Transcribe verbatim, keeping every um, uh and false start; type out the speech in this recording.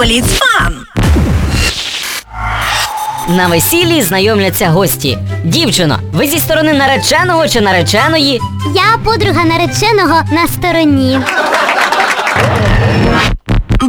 Поліцфан. На весіллі знайомляться гості. Дівчино, ви зі сторони нареченого чи нареченої? Я подруга нареченого на стороні.